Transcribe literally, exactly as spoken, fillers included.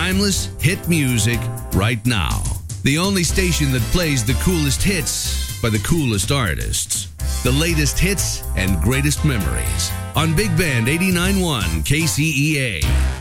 timeless hit music right now. The only station that plays the coolest hits by the coolest artists. The latest hits and greatest memories on Big Band eighty-nine point one K C E A.